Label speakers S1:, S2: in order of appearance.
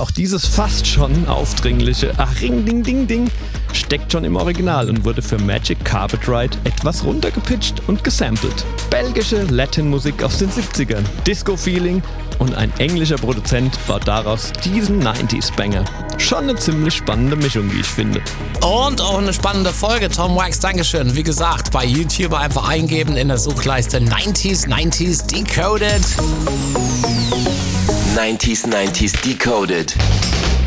S1: auch dieses fast schon aufdringliche Ach Ring Ding Ding Ding steckt schon im Original und wurde für Magic Carpet Ride etwas runtergepitcht und gesampelt. Belgische Latin-Musik aus den 70ern, Disco-Feeling und ein englischer Produzent baut daraus diesen 90s-Banger. Schon eine ziemlich spannende Mischung, wie ich finde.
S2: Und auch eine spannende Folge, Tom Wax, Dankeschön. Wie gesagt, bei YouTube einfach eingeben in der Suchleiste 90s Decoded.
S3: 90s Decoded.